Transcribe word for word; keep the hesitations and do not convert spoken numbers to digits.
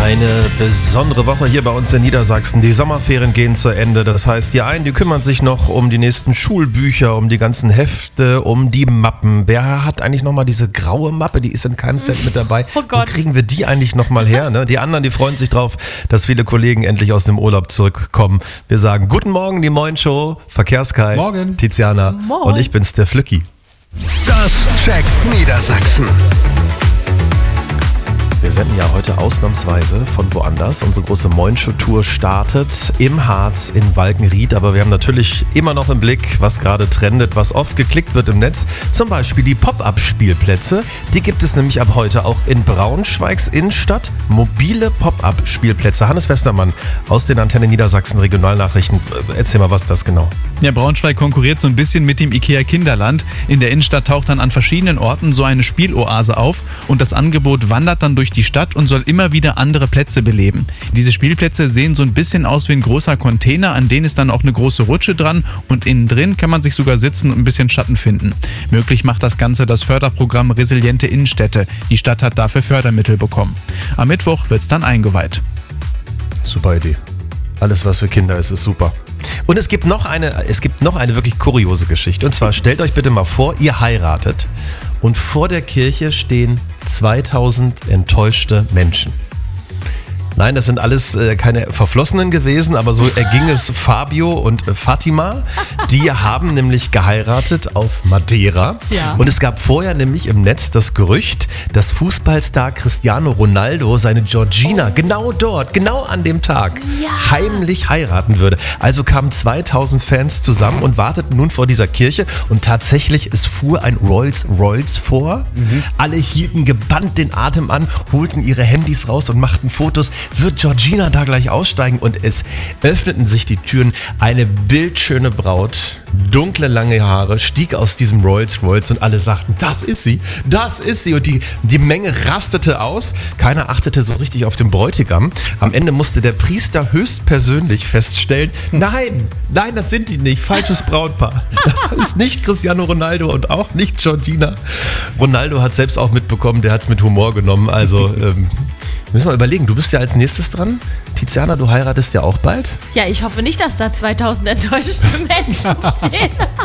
Eine besondere Woche hier bei uns in Niedersachsen. Die Sommerferien gehen zu Ende. Das heißt, die einen, die kümmern sich noch um die nächsten Schulbücher, um die ganzen Hefte, um die Mappen. Wer hat eigentlich nochmal diese graue Mappe? Die ist in keinem Set mit dabei. Oh Gott. Wo kriegen wir die eigentlich nochmal her? Ne? Die anderen, die freuen sich drauf, dass viele Kollegen endlich aus dem Urlaub zurückkommen. Wir sagen guten Morgen, die Moin Show. Verkehrskai, Morgen. Tiziana Moin. und ich bin's, der Flücki. Das checkt Niedersachsen. Wir senden ja heute ausnahmsweise von woanders. Unsere große Moin-Show-Tour startet im Harz in Walkenried. Aber wir haben natürlich immer noch im Blick, was gerade trendet, was oft geklickt wird im Netz. Zum Beispiel die Pop-Up-Spielplätze. Die gibt es nämlich ab heute auch in Braunschweigs Innenstadt. Mobile Pop-Up-Spielplätze. Hannes Westermann aus den Antenne Niedersachsen Regionalnachrichten. Erzähl mal, was ist das genau? Ja, Braunschweig konkurriert so ein bisschen mit dem IKEA Kinderland. In der Innenstadt taucht dann an verschiedenen Orten so eine Spieloase auf und das Angebot wandert dann durch die Stadt und soll immer wieder andere Plätze beleben. Diese Spielplätze sehen so ein bisschen aus wie ein großer Container, an denen ist dann auch eine große Rutsche dran und innen drin kann man sich sogar sitzen und ein bisschen Schatten finden. Möglich macht das Ganze das Förderprogramm Resiliente Innenstädte. Die Stadt hat dafür Fördermittel bekommen. Am Mittwoch wird es dann eingeweiht. Super Idee. Alles, was für Kinder ist, ist super. Und es gibt noch eine, es gibt noch eine wirklich kuriose Geschichte. Und zwar stellt euch bitte mal vor, ihr heiratet und vor der Kirche stehen zweitausend enttäuschte Menschen. Nein, das sind alles äh, keine Verflossenen gewesen, aber so erging es Fabio und äh, Fatima. Die haben nämlich geheiratet auf Madeira. Ja. Und es gab vorher nämlich im Netz das Gerücht, dass Fußballstar Cristiano Ronaldo seine Georgina Oh. genau dort, genau an dem Tag Ja. heimlich heiraten würde. Also kamen zweitausend Fans zusammen und warteten nun vor dieser Kirche. Und tatsächlich, es fuhr ein Rolls-Royce vor. Mhm. Alle hielten gebannt den Atem an, holten ihre Handys raus und machten Fotos. Wird Georgina da gleich aussteigen? Und es öffneten sich die Türen. Eine bildschöne Braut, dunkle, lange Haare, stieg aus diesem Rolls-Royce und alle sagten, das ist sie, das ist sie. Und die, die Menge rastete aus. Keiner achtete so richtig auf den Bräutigam. Am Ende musste der Priester höchstpersönlich feststellen, nein, nein, das sind die nicht. Falsches Brautpaar. Das ist nicht Cristiano Ronaldo und auch nicht Georgina. Ronaldo hat selbst auch mitbekommen, der hat es mit Humor genommen. Also ähm, müssen wir überlegen, du bist ja als nächstes dran. Tiziana, du heiratest ja auch bald. Ja, ich hoffe nicht, dass da zweitausend enttäuschte Menschen stehen.